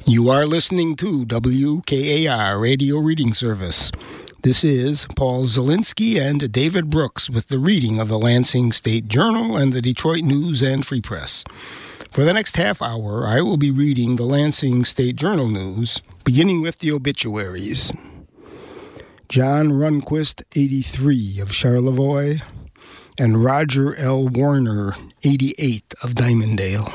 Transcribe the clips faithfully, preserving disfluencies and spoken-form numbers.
You are listening to W K A R Radio Reading Service. This is Paul Zielinski and David Brooks with the reading of the Lansing State Journal and the Detroit News and Free Press. For the next half hour, I will be reading the Lansing State Journal news, beginning with the obituaries. John Runquist, eighty-three, of Charlevoix, and Roger L. Warner, eighty-eight, of Dimondale.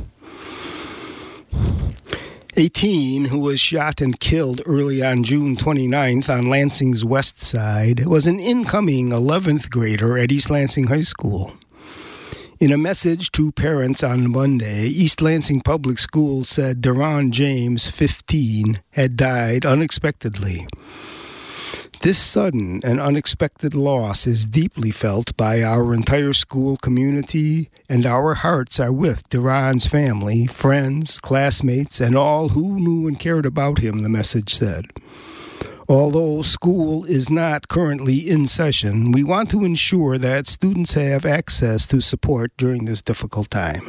eighteen, who was shot and killed early on June twenty-ninth on Lansing's west side, was an incoming eleventh grader at East Lansing High School. In a message to parents on Monday, East Lansing Public Schools said Deron James, fifteen, had died unexpectedly. This sudden and unexpected loss is deeply felt by our entire school community, and our hearts are with Deron's family, friends, classmates, and all who knew and cared about him, the message said. Although school is not currently in session, we want to ensure that students have access to support during this difficult time.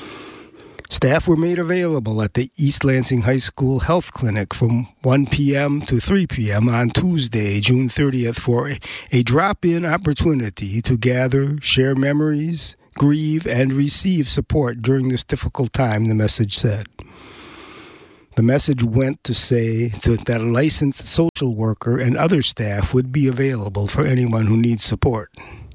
Staff were made available at the East Lansing High School Health Clinic from one p.m. to three p.m. on Tuesday, June thirtieth, for a drop-in opportunity to gather, share memories, grieve, and receive support during this difficult time, the message said. The message went to say that a licensed social worker and other staff would be available for anyone who needs support.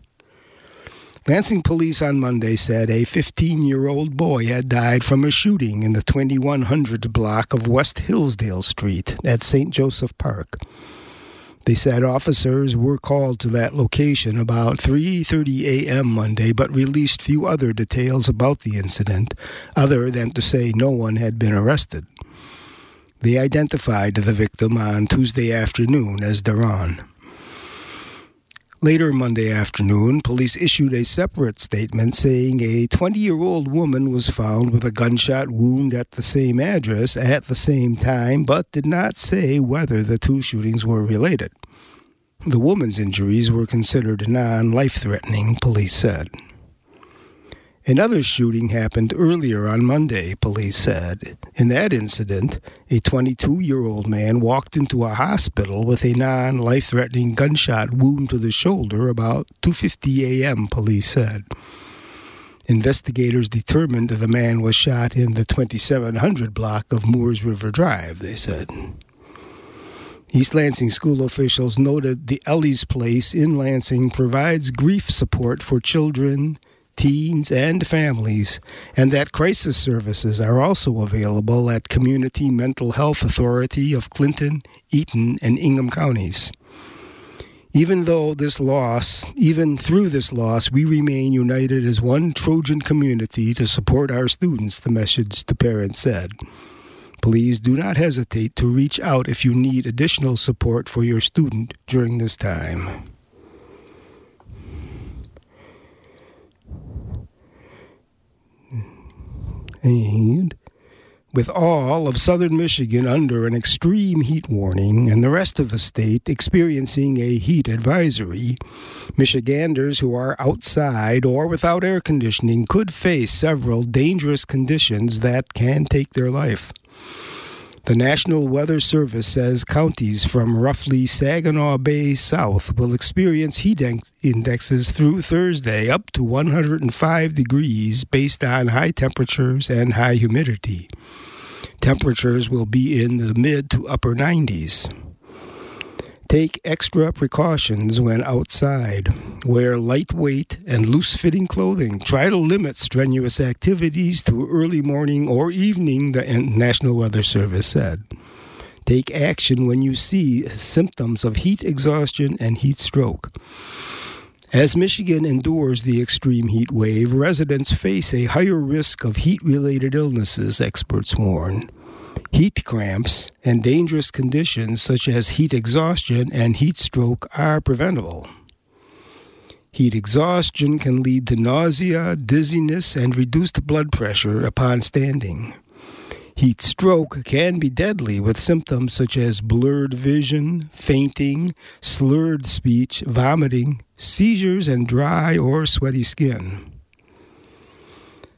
Lansing police on Monday said a fifteen-year-old boy had died from a shooting in the twenty-one hundred block of West Hillsdale Street at Saint Joseph Park. They said officers were called to that location about three thirty a.m. Monday, but released few other details about the incident, other than to say no one had been arrested. They identified the victim on Tuesday afternoon as Deron. Later Monday afternoon, police issued a separate statement saying a twenty-year-old woman was found with a gunshot wound at the same address at the same time, but did not say whether the two shootings were related. The woman's injuries were considered non-life-threatening, police said. Another shooting happened earlier on Monday, police said. In that incident, a twenty-two-year-old man walked into a hospital with a non-life-threatening gunshot wound to the shoulder about two fifty a.m., police said. Investigators determined the man was shot in the twenty-seven hundred block of Moores River Drive, they said. East Lansing school officials noted the Ellie's Place in Lansing provides grief support for children, teens, and families, and that crisis services are also available at Community Mental Health Authority of Clinton, Eaton, and Ingham counties. Even though this loss, even through this loss, we remain united as one Trojan community to support our students, the message to parents said. Please do not hesitate to reach out if you need additional support for your student during this time. And with all of southern Michigan under an extreme heat warning and the rest of the state experiencing a heat advisory, Michiganders who are outside or without air conditioning could face several dangerous conditions that can take their life. The National Weather Service says counties from roughly Saginaw Bay south will experience heat indexes through Thursday up to one hundred five degrees based on high temperatures and high humidity. Temperatures will be in the mid to upper nineties. Take extra precautions when outside. Wear lightweight and loose-fitting clothing. Try to limit strenuous activities to early morning or evening, the National Weather Service said. Take action when you see symptoms of heat exhaustion and heat stroke. As Michigan endures the extreme heat wave, residents face a higher risk of heat-related illnesses, experts warn. Heat cramps and dangerous conditions such as heat exhaustion and heat stroke are preventable. Heat exhaustion can lead to nausea, dizziness, and reduced blood pressure upon standing. Heat stroke can be deadly with symptoms such as blurred vision, fainting, slurred speech, vomiting, seizures, and dry or sweaty skin.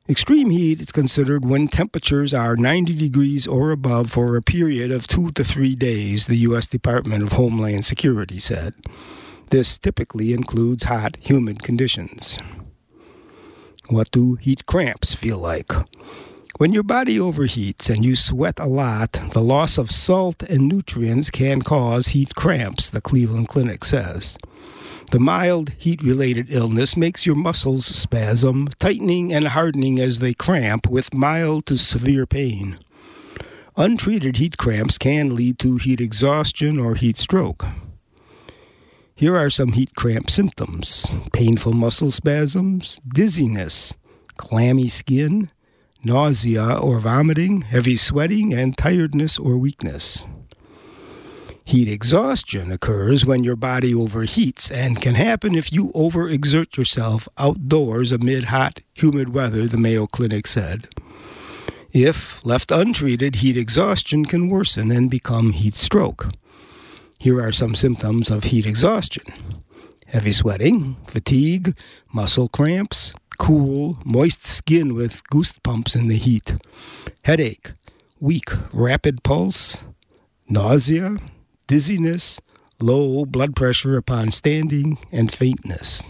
Extreme heat is considered when temperatures are ninety degrees or above for a period of two to three days, the U S Department of Homeland Security said. This typically includes hot, humid conditions. What do heat cramps feel like? When your body overheats and you sweat a lot, the loss of salt and nutrients can cause heat cramps, the Cleveland Clinic says. The mild heat-related illness makes your muscles spasm, tightening and hardening as they cramp with mild to severe pain. Untreated heat cramps can lead to heat exhaustion or heat stroke. Here are some heat cramp symptoms: painful muscle spasms, dizziness, clammy skin, nausea or vomiting, heavy sweating, and tiredness or weakness. Heat exhaustion occurs when your body overheats and can happen if you overexert yourself outdoors amid hot, humid weather, the Mayo Clinic said. If left untreated, heat exhaustion can worsen and become heat stroke. Here are some symptoms of heat exhaustion: heavy sweating, fatigue, muscle cramps, cool, moist skin with goosebumps in the heat, headache, weak, rapid pulse, nausea, dizziness, low blood pressure upon standing, and faintness.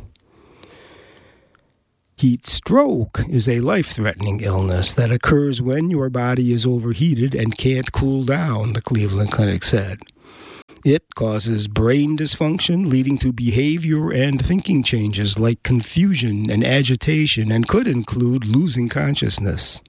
Heat stroke is a life-threatening illness that occurs when your body is overheated and can't cool down, the Cleveland Clinic said. It causes brain dysfunction, leading to behavior and thinking changes like confusion and agitation, and could include losing consciousness.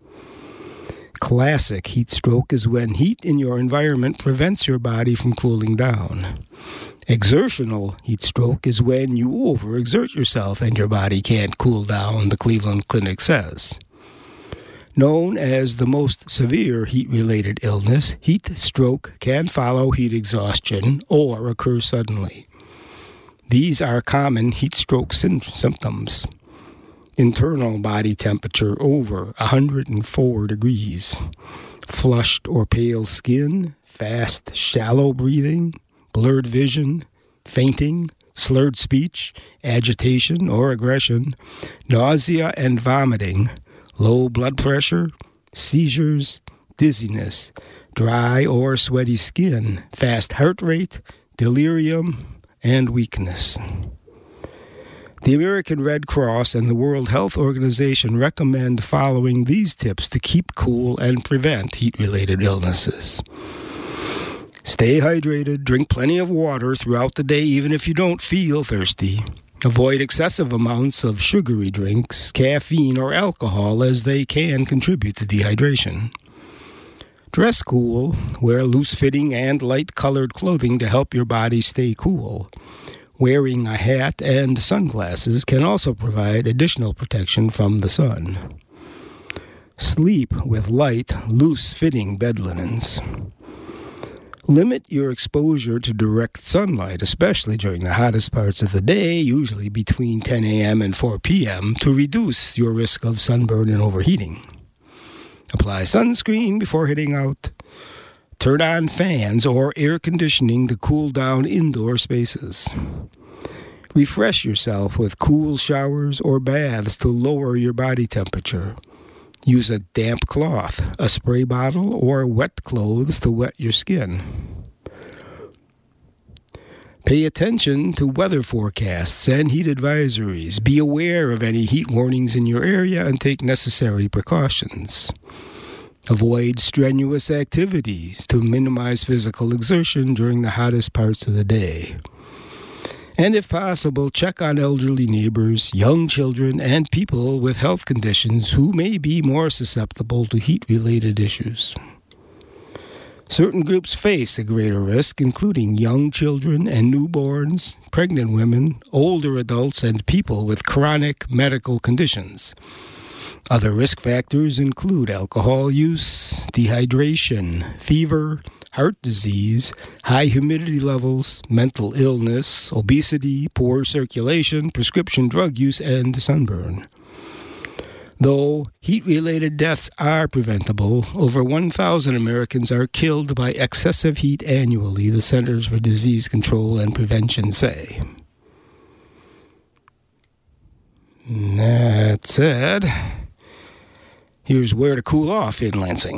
Classic heat stroke is when heat in your environment prevents your body from cooling down. Exertional heat stroke is when you overexert yourself and your body can't cool down, the Cleveland Clinic says. Known as the most severe heat-related illness, heat stroke can follow heat exhaustion or occur suddenly. These are common heat stroke symptoms: internal body temperature over one hundred four degrees, flushed or pale skin, fast, shallow breathing, blurred vision, fainting, slurred speech, agitation or aggression, nausea and vomiting, low blood pressure, seizures, dizziness, dry or sweaty skin, fast heart rate, delirium, and weakness. The American Red Cross and the World Health Organization recommend following these tips to keep cool and prevent heat-related illnesses. Stay hydrated, drink plenty of water throughout the day even if you don't feel thirsty. Avoid excessive amounts of sugary drinks, caffeine, or alcohol as they can contribute to dehydration. Dress cool. Wear loose-fitting and light-colored clothing to help your body stay cool. Wearing a hat and sunglasses can also provide additional protection from the sun. Sleep with light, loose-fitting bed linens. Limit your exposure to direct sunlight, especially during the hottest parts of the day, usually between ten a.m. and four p.m., to reduce your risk of sunburn and overheating. Apply sunscreen before heading out. Turn on fans or air conditioning to cool down indoor spaces. Refresh yourself with cool showers or baths to lower your body temperature. Use a damp cloth, a spray bottle, or wet clothes to wet your skin. Pay attention to weather forecasts and heat advisories. Be aware of any heat warnings in your area and take necessary precautions. Avoid strenuous activities to minimize physical exertion during the hottest parts of the day. And if possible, check on elderly neighbors, young children, and people with health conditions who may be more susceptible to heat-related issues. Certain groups face a greater risk, including young children and newborns, pregnant women, older adults, and people with chronic medical conditions. Other risk factors include alcohol use, dehydration, fever, heart disease, high humidity levels, mental illness, obesity, poor circulation, prescription drug use, and sunburn. Though heat-related deaths are preventable, over one thousand Americans are killed by excessive heat annually, the Centers for Disease Control and Prevention say. That said, Here's where to cool off in Lansing.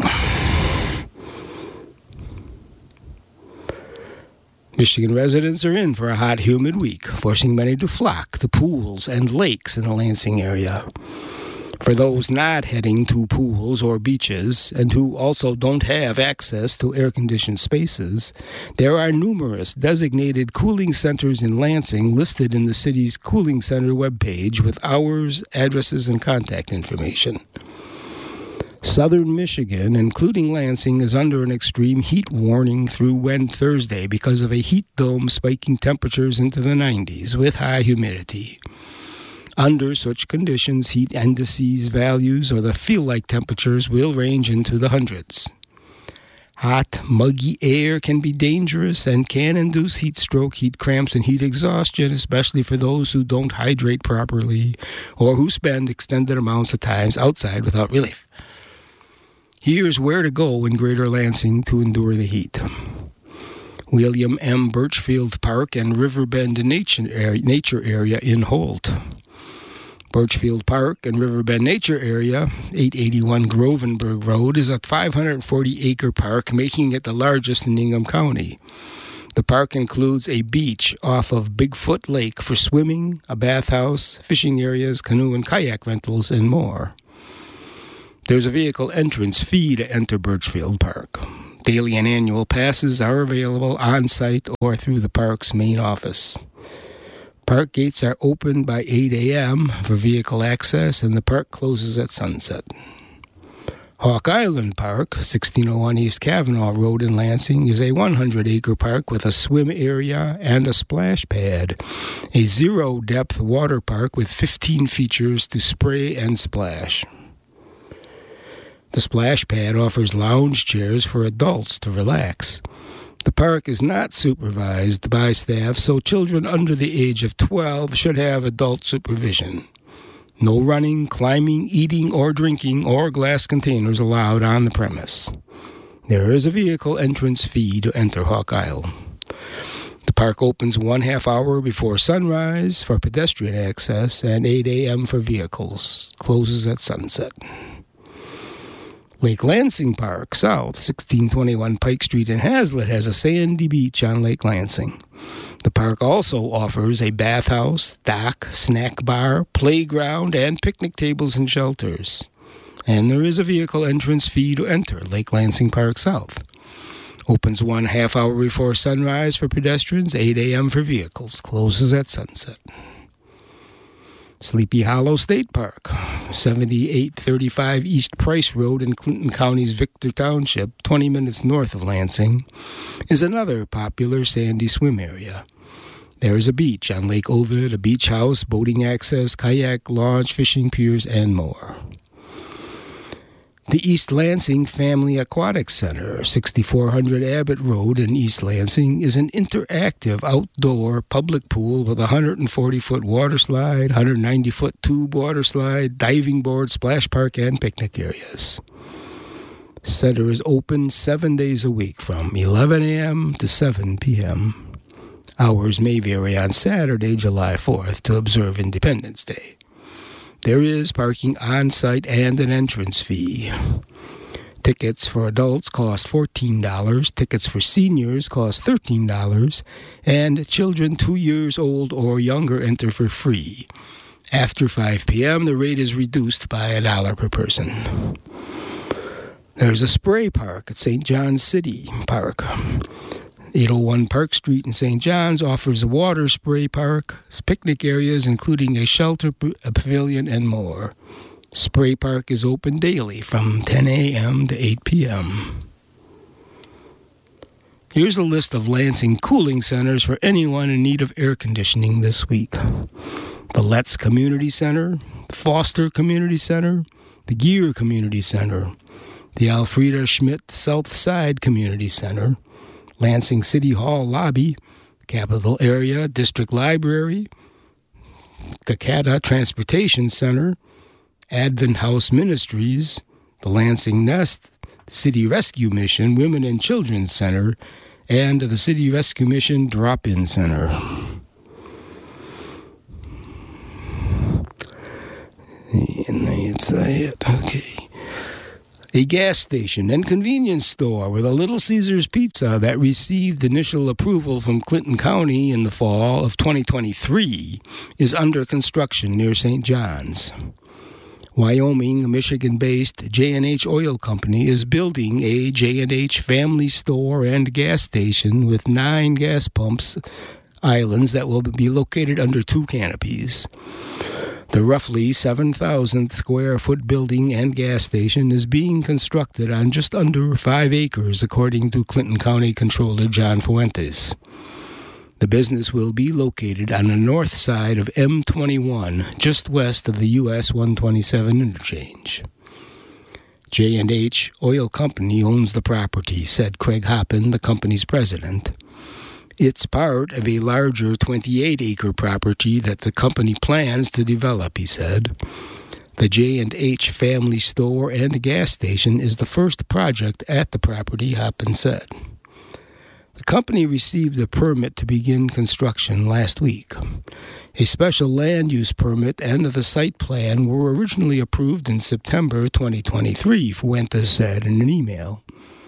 Michigan residents are in for a hot, humid week, forcing many to flock to pools and lakes in the Lansing area. For those not heading to pools or beaches and who also don't have access to air-conditioned spaces, there are numerous designated cooling centers in Lansing listed in the city's cooling center webpage with hours, addresses, and contact information. Southern Michigan, including Lansing, is under an extreme heat warning through Wednesday, Thursday because of a heat dome spiking temperatures into the nineties with high humidity. Under such conditions, heat indices values or the feel-like temperatures will range into the hundreds. Hot, muggy air can be dangerous and can induce heat stroke, heat cramps, and heat exhaustion, especially for those who don't hydrate properly or who spend extended amounts of time outside without relief. Here's where to go in Greater Lansing to endure the heat. William M. Birchfield Park and Riverbend Nature Area in Holt. Birchfield Park and Riverbend Nature Area, eight eighty-one Grovenberg Road, is a five hundred forty acre park, making it the largest in Ingham County. The park includes a beach off of Bigfoot Lake for swimming, a bathhouse, fishing areas, canoe and kayak rentals, and more. There's a vehicle entrance fee to enter Birchfield Park. Daily and annual passes are available on-site or through the park's main office. Park gates are open by eight a.m. for vehicle access, and the park closes at sunset. Hawk Island Park, sixteen oh one East Kavanaugh Road in Lansing, is a one hundred acre park with a swim area and a splash pad. A zero-depth water park with fifteen features to spray and splash. The splash pad offers lounge chairs for adults to relax. The park is not supervised by staff, so children under the age of twelve should have adult supervision. No running, climbing, eating, or drinking, or glass containers allowed on the premise. There is a vehicle entrance fee to enter Hawk Isle. The park opens one half hour before sunrise for pedestrian access and eight a.m. for vehicles. Closes at sunset. Lake Lansing Park, South, sixteen twenty-one Pike Street in Hazlet, has a sandy beach on Lake Lansing. The park also offers a bathhouse, dock, snack bar, playground, and picnic tables and shelters. And there is a vehicle entrance fee to enter Lake Lansing Park South. Opens one half hour before sunrise for pedestrians, eight a.m. for vehicles. Closes at sunset. Sleepy Hollow State Park, seventy-eight thirty-five East Price Road in Clinton County's Victor Township, twenty minutes north of Lansing, is another popular sandy swim area. There is a beach on Lake Ovid, a beach house, boating access, kayak launch, fishing piers, and more. The East Lansing Family Aquatic Center, sixty-four hundred Abbott Road in East Lansing, is an interactive outdoor public pool with a one hundred forty foot water slide, one hundred ninety foot tube water slide, diving board, splash park, and picnic areas. The center is open seven days a week from eleven a.m. to seven p.m. Hours may vary on Saturday, July fourth, to observe Independence Day. There is parking on-site and an entrance fee. Tickets for adults cost fourteen dollars, tickets for seniors cost thirteen dollars, and children two years old or younger enter for free. After five p.m., the rate is reduced by a dollar per person. There's a spray park at Saint John's City Park. eight oh one Park Street in Saint John's offers a water spray park, picnic areas including a shelter, a pavilion, and more. Spray Park is open daily from ten a.m. to eight p.m. Here's a list of Lansing cooling centers for anyone in need of air conditioning this week. The Letts Community Center, the Foster Community Center, the Gear Community Center, the Alfreda Schmidt South Side Community Center, Lansing City Hall Lobby, Capitol Area District Library, the Cata Transportation Center, Advent House Ministries, the Lansing Nest, the City Rescue Mission Women and Children's Center, and the City Rescue Mission Drop-In Center. And that's it. Okay. A gas station and convenience store with a Little Caesars Pizza that received initial approval from Clinton County in the fall of twenty twenty-three is under construction near Saint John's. Wyoming, Michigan-based J and H Oil Company is building a J and H family store and gas station with nine gas pumps islands that will be located under two canopies. The roughly seven thousand square foot building and gas station is being constructed on just under five acres, according to Clinton County Controller John Fuentes. The business will be located on the north side of M twenty-one, just west of the U S one twenty-seven interchange. J and H Oil Company owns the property, said Craig Hoppin, the company's president. It's part of a larger twenty-eight acre property that the company plans to develop, he said. The J and H family store and gas station is the first project at the property, Hoppin said. The company received a permit to begin construction last week. A special land use permit and the site plan were originally approved in September twenty twenty-three, Fuentes said in an email.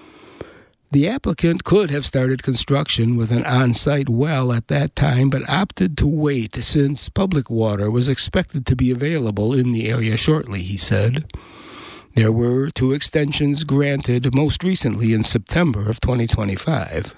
The applicant could have started construction with an on-site well at that time, but opted to wait since public water was expected to be available in the area shortly, he said. There were two extensions granted, most recently in September of twenty twenty-five.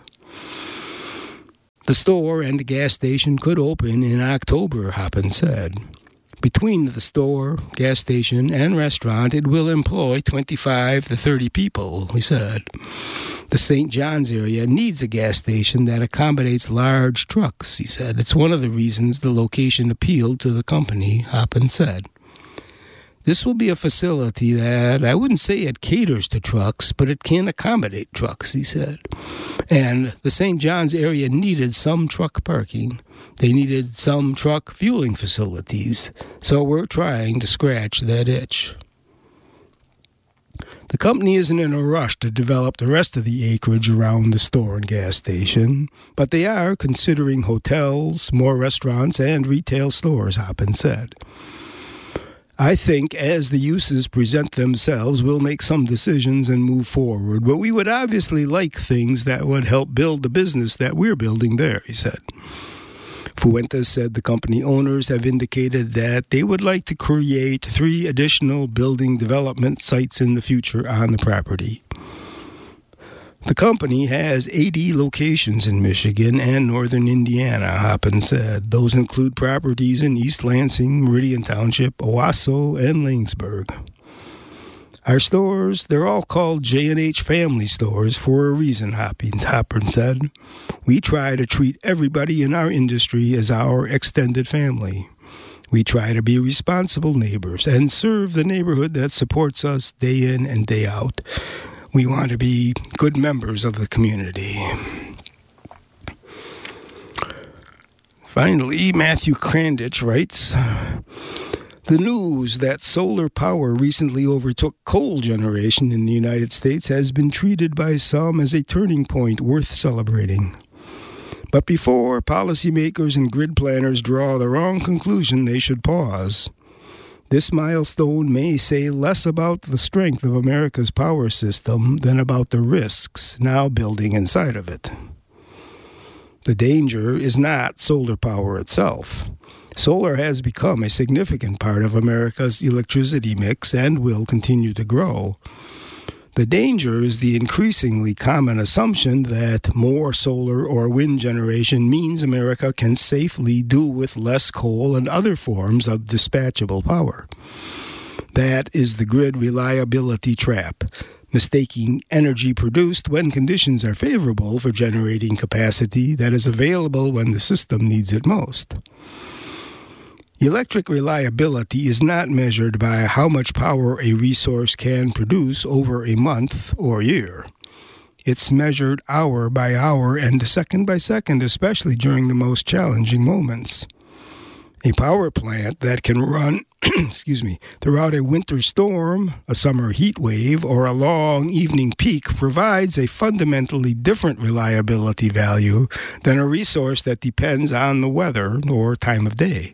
The store and gas station could open in October, Hoppin said. Between the store, gas station, and restaurant, it will employ twenty-five to thirty people, he said. The Saint John's area needs a gas station that accommodates large trucks, he said. It's one of the reasons the location appealed to the company, Hoppin said. This will be a facility that, I wouldn't say it caters to trucks, but it can accommodate trucks, he said. And the Saint John's area needed some truck parking. They needed some truck fueling facilities, so we're trying to scratch that itch. The company isn't in a rush to develop the rest of the acreage around the store and gas station, but they are considering hotels, more restaurants, and retail stores, Hoppin said. I think as the uses present themselves, we'll make some decisions and move forward, but we would obviously like things that would help build the business that we're building there, he said. Fuentes said the company owners have indicated that they would like to create three additional building development sites in the future on the property. The company has eighty locations in Michigan and northern Indiana, Hoppin said. Those include properties in East Lansing, Meridian Township, Owasso, and Langsburg. Our stores, they're all called J and H family stores for a reason, Hoppin said. We try to treat everybody in our industry as our extended family. We try to be responsible neighbors and serve the neighborhood that supports us day in and day out. We want to be good members of the community. Finally, Matthew Krandich writes, the news that solar power recently overtook coal generation in the United States has been treated by some as a turning point worth celebrating. But before policymakers and grid planners draw the wrong conclusion, they should pause. This milestone may say less about the strength of America's power system than about the risks now building inside of it. The danger is not solar power itself. Solar has become a significant part of America's electricity mix and will continue to grow. The danger is the increasingly common assumption that more solar or wind generation means America can safely do with less coal and other forms of dispatchable power. That is the grid reliability trap, mistaking energy produced when conditions are favorable for generating capacity that is available when the system needs it most. Electric reliability is not measured by how much power a resource can produce over a month or year. It's measured hour by hour and second by second, especially during the most challenging moments. A power plant that can run excuse me, throughout a winter storm, a summer heat wave, or a long evening peak provides a fundamentally different reliability value than a resource that depends on the weather or time of day.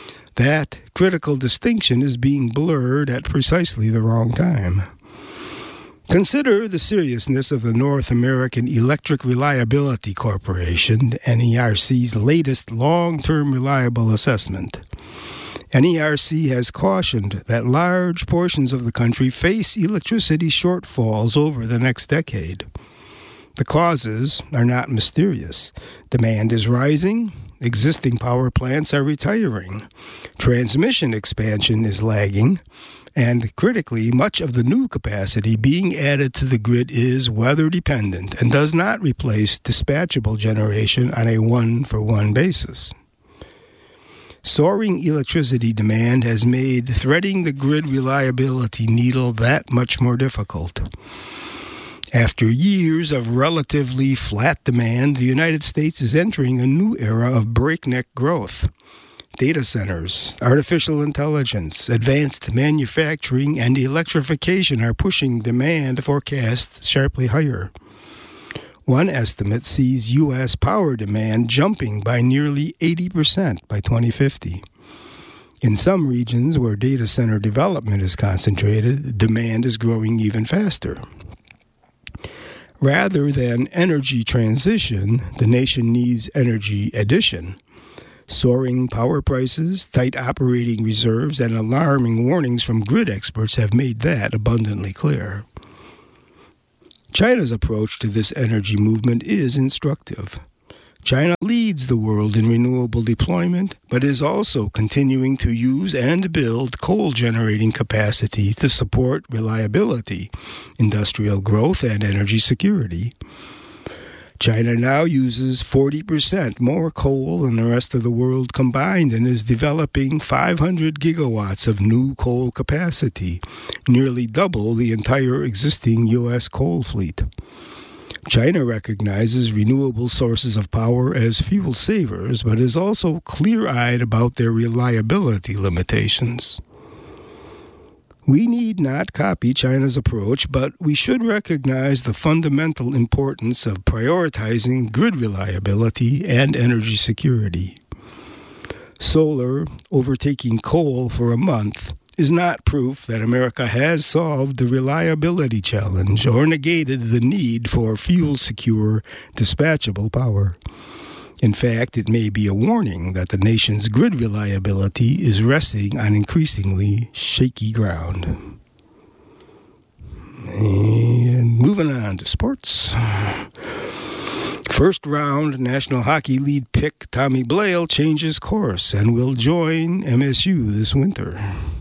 That critical distinction is being blurred at precisely the wrong time. Consider the seriousness of the North American Electric Reliability Corporation, N E R C's latest long-term reliable assessment. N E R C has cautioned that large portions of the country face electricity shortfalls over the next decade. The causes are not mysterious. Demand is rising, existing power plants are retiring, transmission expansion is lagging, and critically, much of the new capacity being added to the grid is weather-dependent and does not replace dispatchable generation on a one-for-one basis. Soaring electricity demand has made threading the grid reliability needle that much more difficult. After years of relatively flat demand, the United States is entering a new era of breakneck growth. Data centers, artificial intelligence, advanced manufacturing, and electrification are pushing demand forecasts sharply higher. One estimate sees U S power demand jumping by nearly eighty percent by twenty fifty. In some regions where data center development is concentrated, demand is growing even faster. Rather than energy transition, the nation needs energy addition. Soaring power prices, tight operating reserves, and alarming warnings from grid experts have made that abundantly clear. China's approach to this energy movement is instructive. China leads the world in renewable deployment, but is also continuing to use and build coal-generating capacity to support reliability, industrial growth, and energy security. China now uses forty percent more coal than the rest of the world combined and is developing five hundred gigawatts of new coal capacity, nearly double the entire existing U S coal fleet. China recognizes renewable sources of power as fuel savers, but is also clear-eyed about their reliability limitations. We need not copy China's approach, but we should recognize the fundamental importance of prioritizing grid reliability and energy security. Solar overtaking coal for a month is not proof that America has solved the reliability challenge or negated the need for fuel-secure, dispatchable power. In fact, it may be a warning that the nation's grid reliability is resting on increasingly shaky ground. And moving on to sports. First round National Hockey League pick Tommy Blale changes course and will join M S U this winter.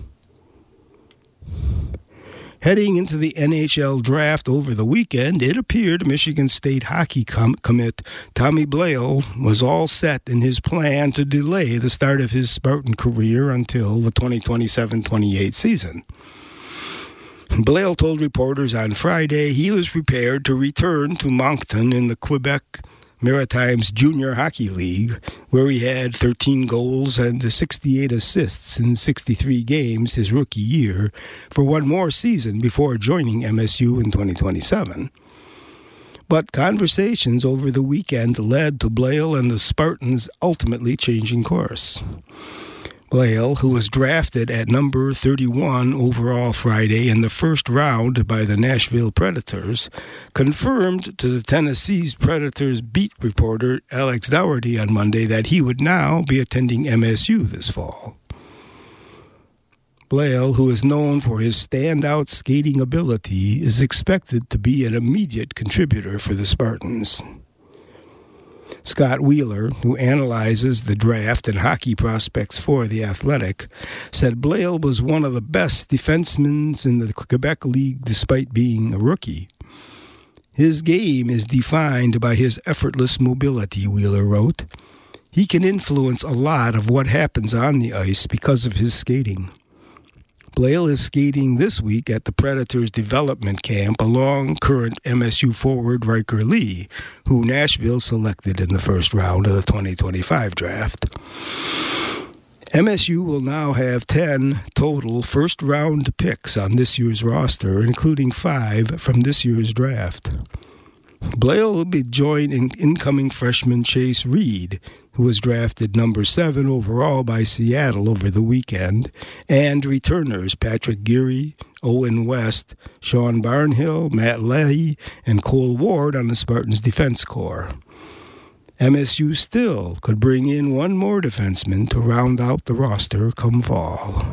Heading into the N H L draft over the weekend, it appeared Michigan State hockey com- commit Tommy Blale was all set in his plan to delay the start of his Spartan career until the twenty twenty-seven twenty-eight season. Blale told reporters on Friday he was prepared to return to Moncton in the Quebec Maritimes Junior Hockey League, where he had thirteen goals and sixty-eight assists in sixty-three games his rookie year, for one more season before joining M S U in twenty twenty-seven. But conversations over the weekend led to Blale and the Spartans ultimately changing course. Blale, who was drafted at number thirty-one overall Friday in the first round by the Nashville Predators, confirmed to the Tennessee Predators beat reporter Alex Dougherty on Monday that he would now be attending M S U this fall. Blale, who is known for his standout skating ability, is expected to be an immediate contributor for the Spartans. Scott Wheeler, who analyzes the draft and hockey prospects for The Athletic, said Blale was one of the best defensemen in the Quebec League despite being a rookie. His game is defined by his effortless mobility, Wheeler wrote. He can influence a lot of what happens on the ice because of his skating. Blale is skating this week at the Predators development camp along current M S U forward Riker Lee, who Nashville selected in the first round of the twenty twenty-five draft. M S U will now have ten total first-round picks on this year's roster, including five from this year's draft. Blair will be joining incoming freshman Chase Reed, who was drafted number seven overall by Seattle over the weekend, and returners Patrick Geary, Owen West, Sean Barnhill, Matt Leahy, and Cole Ward on the Spartans defense corps. M S U still could bring in one more defenseman to round out the roster come fall.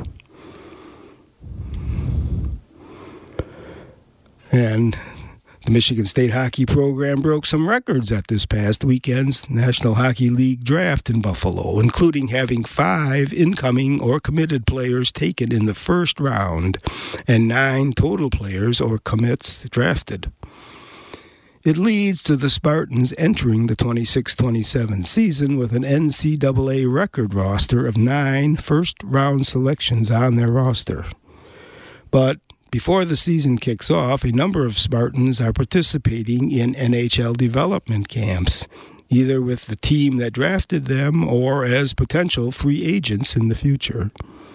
And the Michigan State hockey program broke some records at this past weekend's National Hockey League draft in Buffalo, including having five incoming or committed players taken in the first round and nine total players or commits drafted. It leads to the Spartans entering the twenty-six twenty-seven season with an N C double A record roster of nine first-round selections on their roster. But before the season kicks off, a number of Spartans are participating in N H L development camps, either with the team that drafted them or as potential free agents in the future.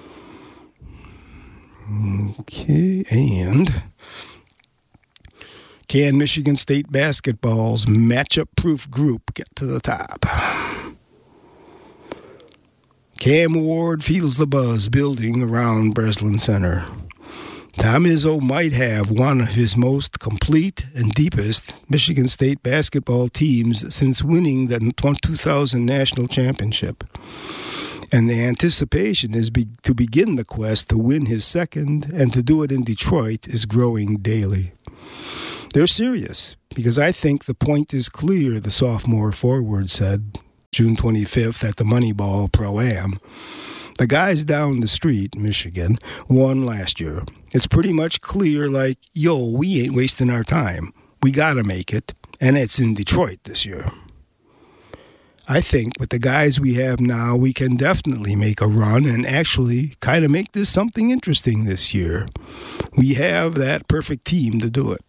Okay, and can Michigan State basketball's matchup-proof group get to the top? Cam Ward feels the buzz building around Breslin Center. Tom Izzo might have one of his most complete and deepest Michigan State basketball teams since winning the two thousand national championship. And the anticipation is be- to begin the quest to win his second and to do it in Detroit is growing daily. They're serious because I think the point is clear, the sophomore forward said June twenty-fifth at the Moneyball Pro-Am. The guys down the street, Michigan, won last year. It's pretty much clear, like, yo, we ain't wasting our time. We got to make it, and it's in Detroit this year. I think with the guys we have now, we can definitely make a run and actually kind of make this something interesting this year. We have that perfect team to do it.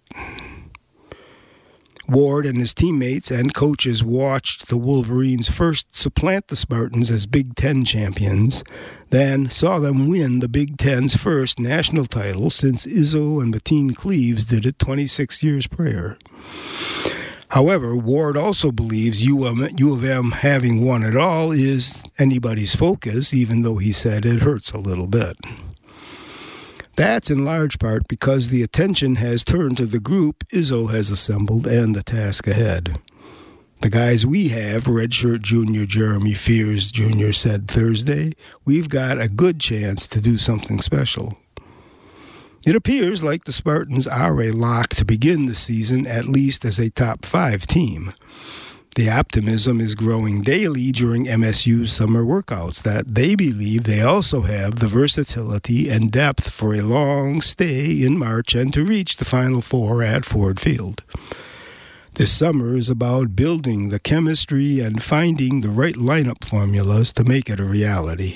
Ward and his teammates and coaches watched the Wolverines first supplant the Spartans as Big Ten champions, then saw them win the Big Ten's first national title since Izzo and Mateen Cleaves did it twenty-six years prior. However, Ward also believes U of M having won it all is anybody's focus, even though he said it hurts a little bit. That's in large part because the attention has turned to the group Izzo has assembled and the task ahead. The guys we have, redshirt junior Jeremy Fears Junior said Thursday, we've got a good chance to do something special. It appears like the Spartans are a lock to begin the season at least as a top five team. The optimism is growing daily during M S U's summer workouts that they believe they also have the versatility and depth for a long stay in March and to reach the Final Four at Ford Field. This summer is about building the chemistry and finding the right lineup formulas to make it a reality.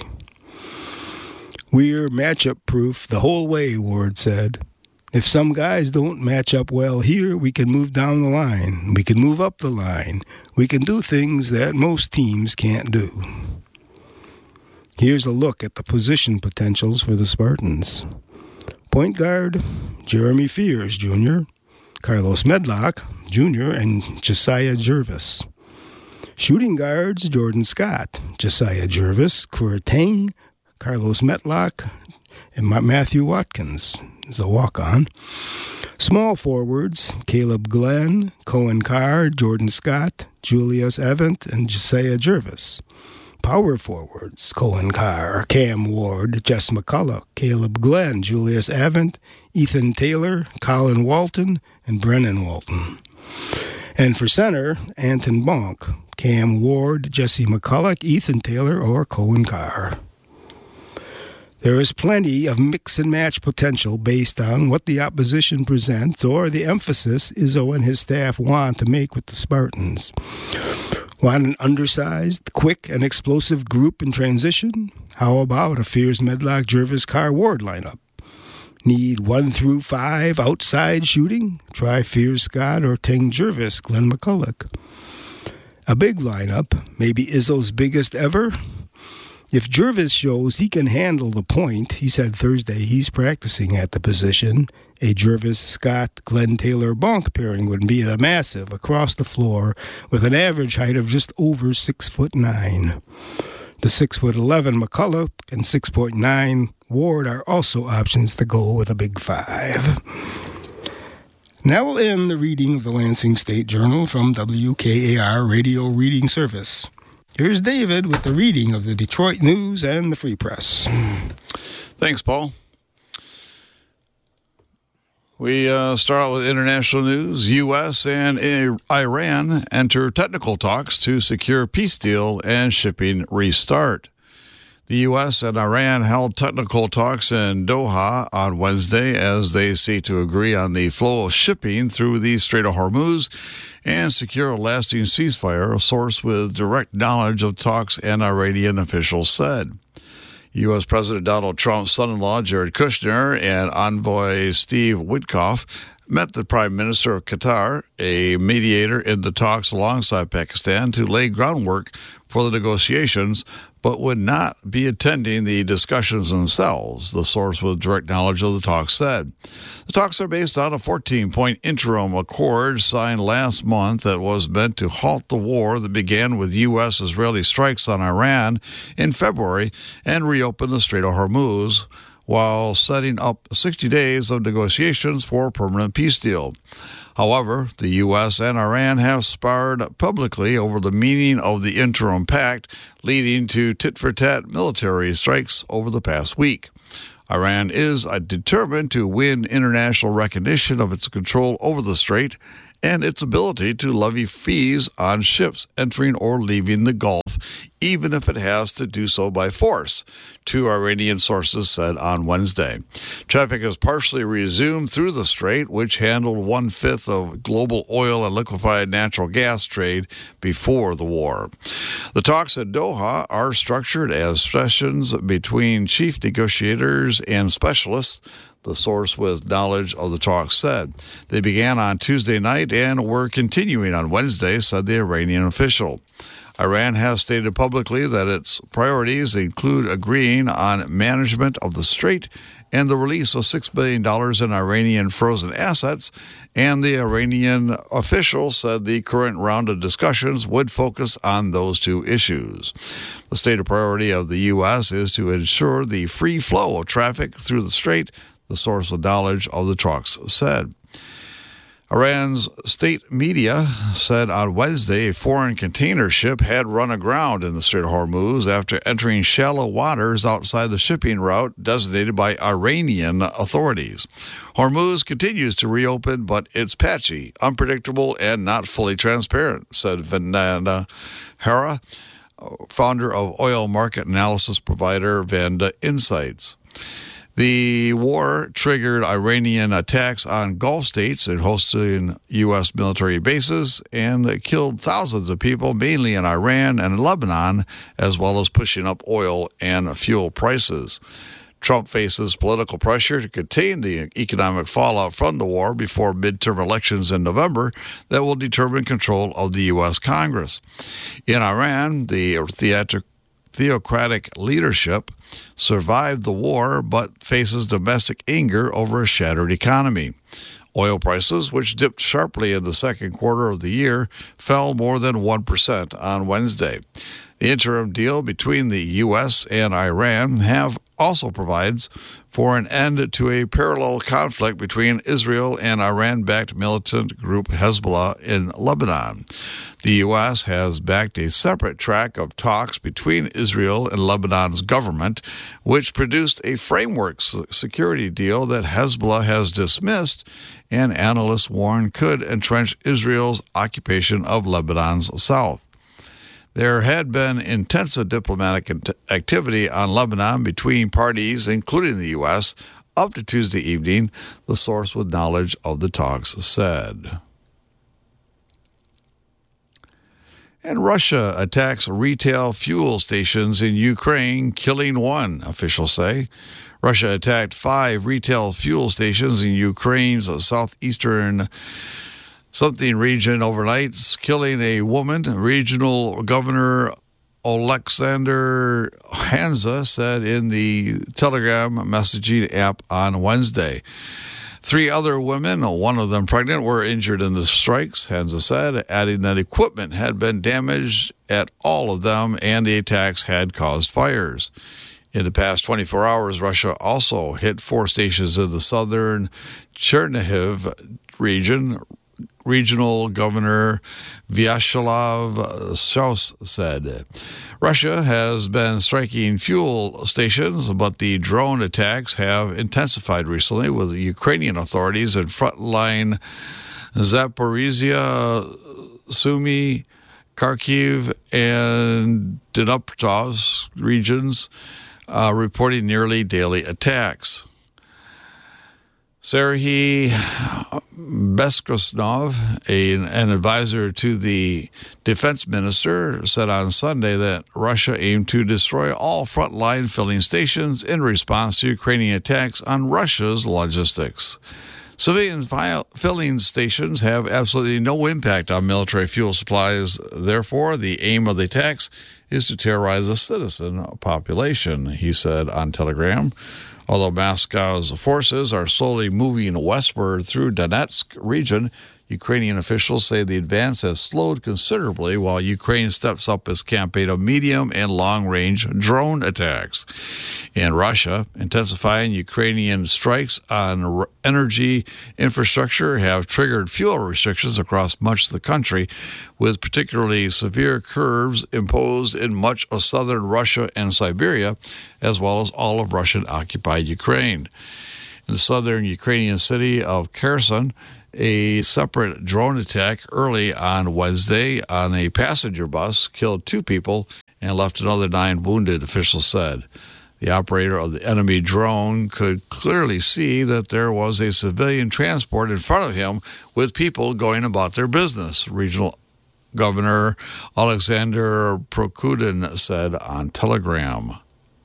We're matchup-proof the whole way, Ward said. If some guys don't match up well here, we can move down the line. We can move up the line. We can do things that most teams can't do. Here's a look at the position potentials for the Spartans. Point guard, Jeremy Fears Junior, Carlos Medlock Junior, and Josiah Jervis. Shooting guards, Jordan Scott, Josiah Jervis, Kuerteng, Carlos Medlock, and Matthew Watkins is a walk-on. Small forwards, Caleb Glenn, Cohen Carr, Jordan Scott, Julius Evans, and Josiah Jervis. Power forwards, Cohen Carr, Cam Ward, Jess McCullough, Caleb Glenn, Julius Evans, Ethan Taylor, Colin Walton, and Brennan Walton. And for center, Anton Bonk, Cam Ward, Jesse McCullough, Ethan Taylor, or Cohen Carr. There is plenty of mix-and-match potential based on what the opposition presents or the emphasis Izzo and his staff want to make with the Spartans. Want an undersized, quick, and explosive group in transition? How about a Fears Medlock Jervis Carr Ward lineup? Need one through five outside shooting? Try Fears Scott or Teng Jervis Glenn McCullough. A big lineup, maybe Izzo's biggest ever? If Jervis shows he can handle the point, he said Thursday he's practicing at the position, a Jervis-Scott-Glenn Taylor bunk pairing would be a massive across the floor with an average height of just over six foot nine. The six foot eleven McCullough and six point nine Ward are also options to go with a big five. Now we'll end the reading of the Lansing State Journal from W K A R Radio Reading Service. Here's David with the reading of the Detroit News and the Free Press. Thanks, Paul. We uh, start out with international news. U S and Iran enter technical talks to secure peace deal and shipping restart. The U S and Iran held technical talks in Doha on Wednesday as they seek to agree on the flow of shipping through the Strait of Hormuz and secure a lasting ceasefire, a source with direct knowledge of talks, an Iranian official said. U S. President Donald Trump's son-in-law, Jared Kushner, and envoy Steve Witkoff met the Prime Minister of Qatar, a mediator in the talks alongside Pakistan, to lay groundwork for the negotiations, but would not be attending the discussions themselves, the source with direct knowledge of the talks said. The talks are based on a fourteen-point interim accord signed last month that was meant to halt the war that began with U S-Israeli strikes on Iran in February and reopen the Strait of Hormuz, while setting up sixty days of negotiations for a permanent peace deal. However, the U S and Iran have sparred publicly over the meaning of the interim pact, leading to tit-for-tat military strikes over the past week. Iran is determined to win international recognition of its control over the strait and its ability to levy fees on ships entering or leaving the Gulf, even if it has to do so by force, two Iranian sources said on Wednesday. Traffic has partially resumed through the strait, which handled one-fifth of global oil and liquefied natural gas trade before the war. The talks at Doha are structured as sessions between chief negotiators and specialists, the source with knowledge of the talks said. They began on Tuesday night and were continuing on Wednesday, said the Iranian official. Iran has stated publicly that its priorities include agreeing on management of the strait and the release of six billion dollars in Iranian frozen assets, and the Iranian official said the current round of discussions would focus on those two issues. The stated priority of the U S is to ensure the free flow of traffic through the strait, the source with knowledge of the talks said. Iran's state media said on Wednesday a foreign container ship had run aground in the Strait of Hormuz after entering shallow waters outside the shipping route designated by Iranian authorities. Hormuz continues to reopen, but it's patchy, unpredictable, and not fully transparent, said Vandana Hara, founder of oil market analysis provider Vanda Insights. The war triggered Iranian attacks on Gulf states and hosting U S military bases and killed thousands of people, mainly in Iran and Lebanon, as well as pushing up oil and fuel prices. Trump faces political pressure to contain the economic fallout from the war before midterm elections in November that will determine control of the U S Congress. In Iran, the theatric theocratic leadership survived the war but faces domestic anger over a shattered economy. Oil prices, which dipped sharply in the second quarter of the year, fell more than one percent on Wednesday. The interim deal between the U S and Iran have also provides for an end to a parallel conflict between Israel and Iran-backed militant group Hezbollah in Lebanon. The U S has backed a separate track of talks between Israel and Lebanon's government, which produced a framework security deal that Hezbollah has dismissed, and analysts warn could entrench Israel's occupation of Lebanon's south. There had been intensive diplomatic activity on Lebanon between parties, including the U S, up to Tuesday evening, the source with knowledge of the talks said. And Russia attacks retail fuel stations in Ukraine, killing one, officials say. Russia attacked five retail fuel stations in Ukraine's southeastern something region overnight, killing a woman. Regional Governor Alexander Hansa said in the Telegram messaging app on Wednesday. Three other women, one of them pregnant, were injured in the strikes, Hansa said, adding that equipment had been damaged at all of them and the attacks had caused fires. In the past twenty-four hours, Russia also hit four stations in the southern Chernihiv region. Regional Governor Vyacheslav Strauss said. Russia has been striking fuel stations, but the drone attacks have intensified recently, with the Ukrainian authorities in frontline Zaporizhia, Sumy, Kharkiv, and Dnipropetrovsk regions uh, reporting nearly daily attacks. Serhiy Beskrasnov, a, an advisor to the defense minister, said on Sunday that Russia aimed to destroy all frontline filling stations in response to Ukrainian attacks on Russia's logistics. Civilian filling stations have absolutely no impact on military fuel supplies. Therefore, the aim of the attacks is to terrorize the citizen population, he said on Telegram. Although Moscow's forces are slowly moving westward through Donetsk region, Ukrainian officials say the advance has slowed considerably while Ukraine steps up its campaign of medium and long-range drone attacks. In Russia, intensifying Ukrainian strikes on energy infrastructure have triggered fuel restrictions across much of the country, with particularly severe curbs imposed in much of southern Russia and Siberia, as well as all of Russian-occupied Ukraine. In the southern Ukrainian city of Kherson, a separate drone attack early on Wednesday on a passenger bus killed two people and left another nine wounded, officials said. The operator of the enemy drone could clearly see that there was a civilian transport in front of him with people going about their business, Regional Governor Alexander Prokudin said on Telegram.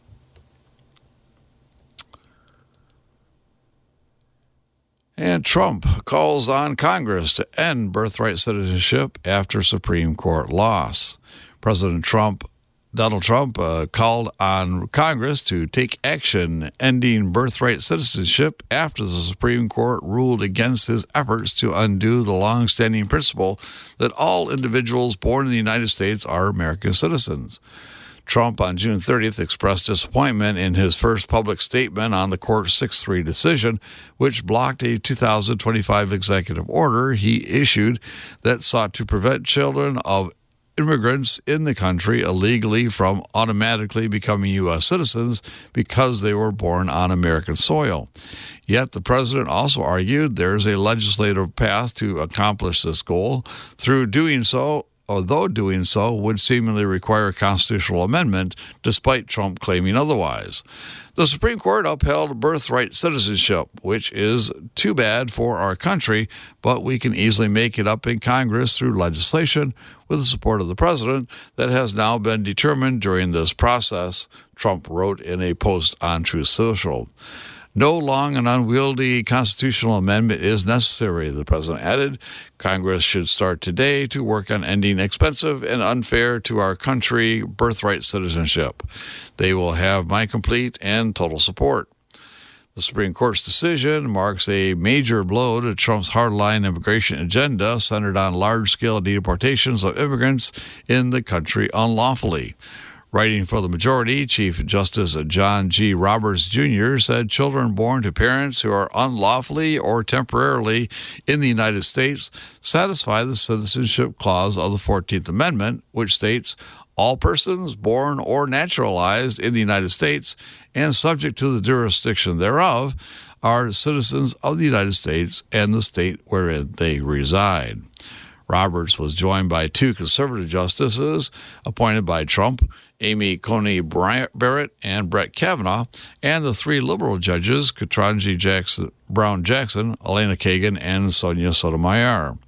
And Trump calls on Congress to end birthright citizenship after Supreme Court loss. President Trump, Donald Trump, uh, called on Congress to take action ending birthright citizenship after the Supreme Court ruled against his efforts to undo the long-standing principle that all individuals born in the United States are American citizens. Trump on June thirtieth expressed disappointment in his first public statement on the court's six three decision, which blocked a two thousand twenty-five executive order he issued that sought to prevent children of immigrants in the country illegally from automatically becoming U S citizens because they were born on American soil. Yet the president also argued there is a legislative path to accomplish this goal. Through doing so, although doing so would seemingly require a constitutional amendment, despite Trump claiming otherwise. The Supreme Court upheld birthright citizenship, which is too bad for our country, but we can easily make it up in Congress through legislation with the support of the president that has now been determined during this process, Trump wrote in a post on Truth Social. No long and unwieldy constitutional amendment is necessary, the president added. Congress should start today to work on ending expensive and unfair to our country birthright citizenship. They will have my complete and total support. The Supreme Court's decision marks a major blow to Trump's hardline immigration agenda centered on large-scale deportations of immigrants in the country unlawfully. Writing for the majority, Chief Justice John G. Roberts, Junior said children born to parents who are unlawfully or temporarily in the United States satisfy the citizenship clause of the fourteenth Amendment, which states, all persons born or naturalized in the United States and subject to the jurisdiction thereof are citizens of the United States and the state wherein they reside. Roberts was joined by two conservative justices appointed by Trump, Amy Coney Barrett and Brett Kavanaugh, and the three liberal judges, Ketanji Jackson, Brown Jackson, Elena Kagan, and Sonia Sotomayor.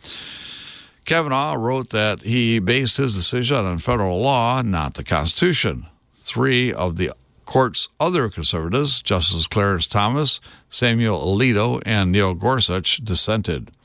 Kavanaugh wrote that he based his decision on federal law, not the Constitution. Three of the court's other conservatives, Justice Clarence Thomas, Samuel Alito, and Neil Gorsuch, dissented.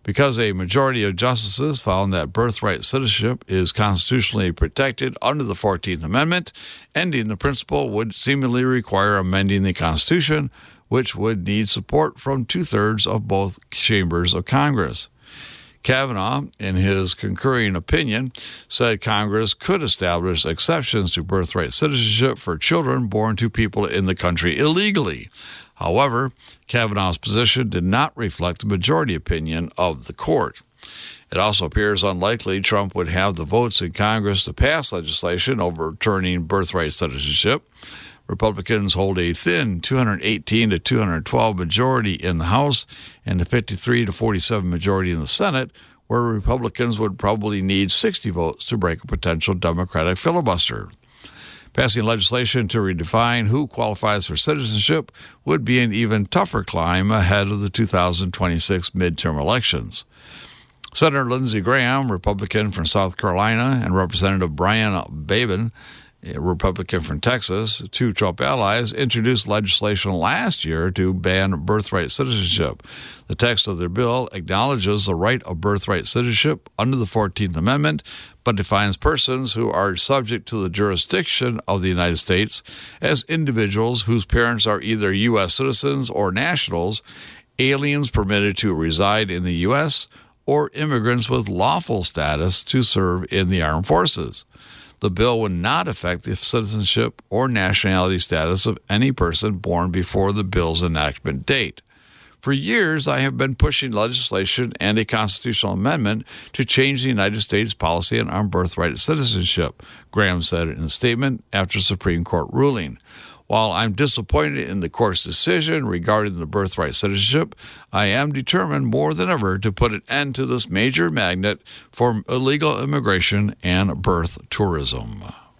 Because a majority of justices found that birthright citizenship is constitutionally protected under the fourteenth Amendment, ending the principle would seemingly require amending the Constitution, which would need support from two-thirds of both chambers of Congress. Kavanaugh, in his concurring opinion, said Congress could establish exceptions to birthright citizenship for children born to people in the country illegally. However, Kavanaugh's position did not reflect the majority opinion of the court. It also appears unlikely Trump would have the votes in Congress to pass legislation overturning birthright citizenship. Republicans hold a thin two hundred eighteen to two hundred twelve majority in the House and a fifty-three to forty-seven majority in the Senate, where Republicans would probably need sixty votes to break a potential Democratic filibuster. Passing legislation to redefine who qualifies for citizenship would be an even tougher climb ahead of the two thousand twenty-six midterm elections. Senator Lindsey Graham, Republican from South Carolina, and Representative Brian Babin, a Republican from Texas, two Trump allies, introduced legislation last year to ban birthright citizenship. The text of their bill acknowledges the right of birthright citizenship under the fourteenth Amendment, but defines persons who are subject to the jurisdiction of the United States as individuals whose parents are either U S citizens or nationals, aliens permitted to reside in the U S, or immigrants with lawful status to serve in the armed forces. The bill would not affect the citizenship or nationality status of any person born before the bill's enactment date. For years, I have been pushing legislation and a constitutional amendment to change the United States policy on birthright citizenship, Graham said in a statement after a Supreme Court ruling. While I'm disappointed in the court's decision regarding the birthright citizenship, I am determined more than ever to put an end to this major magnet for illegal immigration and birth tourism.